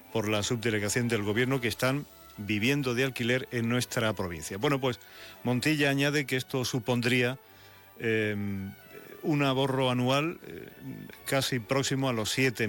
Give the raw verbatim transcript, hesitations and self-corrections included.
por la subdelegación del Gobierno que están viviendo de alquiler en nuestra provincia. Bueno, pues Montilla añade que esto supondría eh, un ahorro anual eh, casi próximo a los siete